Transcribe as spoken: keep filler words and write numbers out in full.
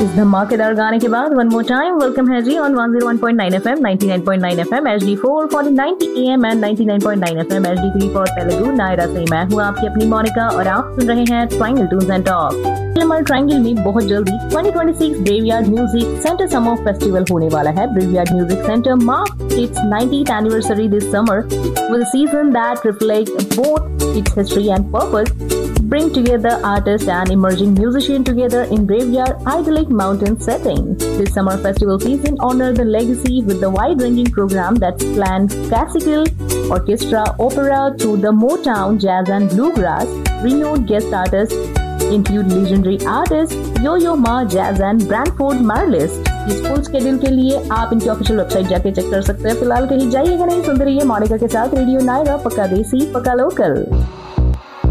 इस धमाकेदार गाने के बाद वन मोर टाइम वेलकम है जी on one zero one point nine FM, ninety nine point nine FM, HD four for ninety am and ninety nine point nine FM, HD three for Telugu. Naira से मैं हूँ आपकी अपनी मोनिका और आप सुन रहे हैं ट्रायंगल टून्स एंड टॉक। हमारे ट्रायंगल में बहुत जल्दी twenty twenty six ब्रेवयार्ड music centre summer festival होने वाला है। ब्रेवयार्ड music centre marks it's नाइंटीथ anniversary this summer with a season that reflect both its history and purpose, bring together artists and emerging musicians together in Graveyard idyllic mountain setting. This summer festival season honor the legacy with the wide-ranging program that spans classical, orchestra, opera to the Motown, jazz and bluegrass. Renowned guest artists include legendary artists Yo-Yo Ma, Jazz and Branford Marlis. इस full schedule के लिए आप इनकी official website जाके check कर सकते हैं। फिलहाल कहीं जाइएगा नहीं, सुनते रहिए मोनिका के साथ रेडियो नायरा, पक्का देसी पक्का लोकल।